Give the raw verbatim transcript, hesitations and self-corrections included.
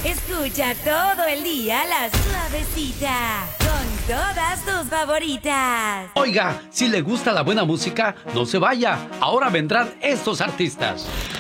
Escucha todo el día la suavecita con todas tus favoritas. Oiga, si le gusta la buena música, no se vaya. Ahora vendrán estos artistas.